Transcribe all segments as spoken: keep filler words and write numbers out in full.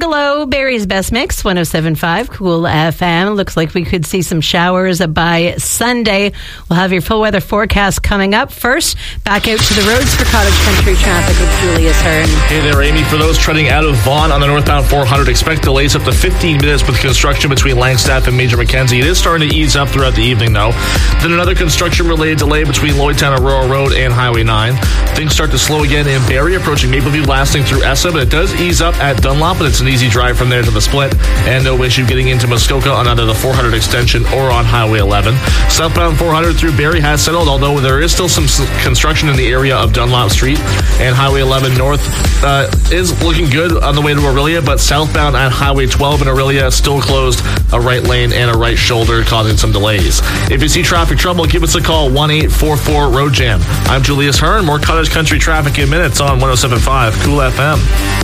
Bungalow, Barry's Best Mix, one oh seven point five, Cool F M. Looks like we could see some showers by Sunday. We'll have your full weather forecast coming up. First, back out to the roads for Cottage Country traffic with Julius Hearn. Hey there, Amy. For those treading out of Vaughan on the northbound four hundred, expect delays up to fifteen minutes with construction between Langstaff and Major Mackenzie. It is starting to ease up throughout the evening, though. Then another construction-related delay between Lloydtown and Rural Road and Highway nine. Things start to slow again in Barrie, approaching Mapleview, lasting through Essa, but it does ease up at Dunlop, but it's an easy drive from there to the split, and no issue getting into Muskoka on either the four hundred extension or on Highway eleven. Southbound four hundred through Barrie has settled, although there is still some construction in the area of Dunlop Street, and Highway eleven north uh, is looking good on the way to Orillia, but southbound at Highway twelve in Orillia still closed a right lane and a right shoulder, causing some delays. If you see traffic trouble, give us a call, one eight four four road jam. I'm Julius Hearn. More Cottage Country traffic in minutes on one oh seven point five Cool F M.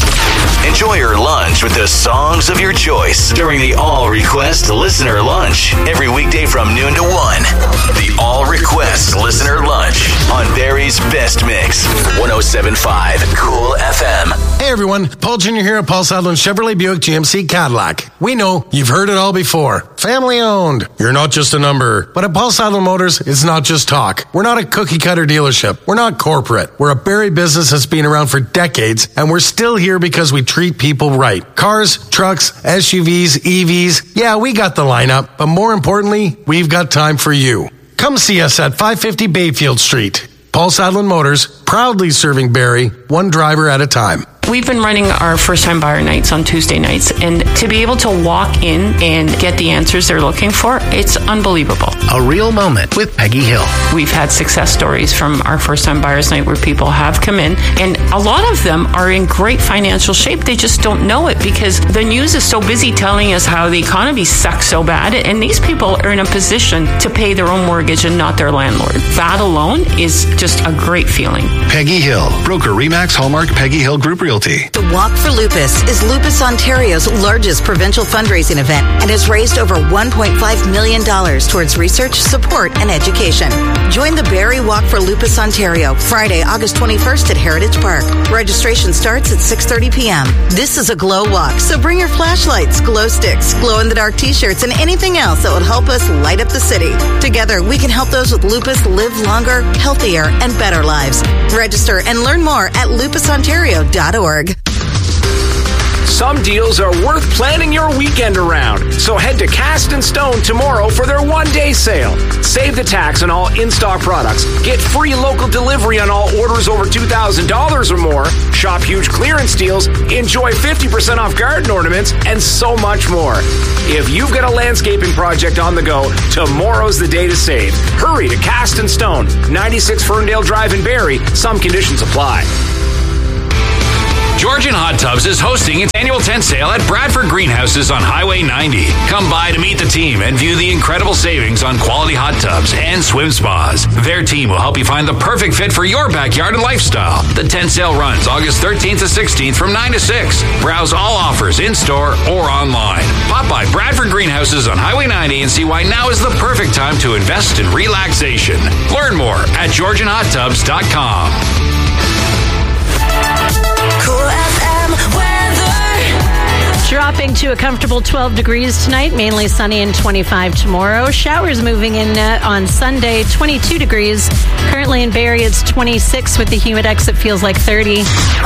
Enjoy your lunch with the songs of your choice during the All Request Listener Lunch. Every weekday from noon to one. The All Request Listener Lunch on Barry's Best Mix. one oh seven point five Cool F M. Hey everyone, Paul Junior here at Paul Sadlin Chevrolet Buick G M C Cadillac. We know you've heard it all before. Family owned. You're not just a number. But at Paul Sadlin Motors, it's not just talk. We're not a cookie cutter dealership. We're not corporate. We're a Barrie business that's been around for decades, and we're still here because we treat people right. Cars, trucks, S U Vs, E Vs. Yeah, we got the lineup, but more importantly, we've got time for you. Come see us at five fifty Bayfield Street. Paul Sadlin Motors, proudly serving Barrie, one driver at a time. We've been running our first-time buyer nights on Tuesday nights, and to be able to walk in and get the answers they're looking for, it's unbelievable. A real moment with Peggy Hill. We've had success stories from our first-time buyers night where people have come in, and a lot of them are in great financial shape. They just don't know it because the news is so busy telling us how the economy sucks so bad, and these people are in a position to pay their own mortgage and not their landlord. That alone is just a great feeling. Peggy Hill, broker Remax Hallmark Peggy Hill Group Realty. The Walk for Lupus is Lupus Ontario's largest provincial fundraising event and has raised over one point five million dollars towards research, support, and education. Join the Barrie Walk for Lupus Ontario Friday, August twenty-first at Heritage Park. Registration starts at six thirty p.m. This is a glow walk, so bring your flashlights, glow sticks, glow-in-the-dark t-shirts, and anything else that will help us light up the city. Together, we can help those with lupus live longer, healthier, and better lives. Register and learn more at lupus ontario dot org. Some deals are worth planning your weekend around. So head to Cast and Stone tomorrow for their one-day sale. Save the tax on all in-stock products. Get free local delivery on all orders over two thousand dollars or more. Shop huge clearance deals. Enjoy fifty percent off garden ornaments and so much more. If you've got a landscaping project on the go, tomorrow's the day to save. Hurry to Cast and Stone, ninety-six Ferndale Drive in Barrie. Some conditions apply. Georgian Hot Tubs is hosting its annual tent sale at Bradford Greenhouses on Highway ninety. Come by to meet the team and view the incredible savings on quality hot tubs and swim spas. Their team will help you find the perfect fit for your backyard and lifestyle. The tent sale runs August thirteenth to sixteenth from nine to six. Browse all offers in-store or online. Pop by Bradford Greenhouses on Highway ninety and see why now is the perfect time to invest in relaxation. Learn more at georgian hot tubs dot com. Cool F M weather. Dropping to a comfortable twelve degrees tonight, mainly sunny and twenty-five tomorrow. Showers moving in uh, on Sunday, twenty-two degrees. Currently in Barrie, it's twenty-six with the humid X. It feels like thirty.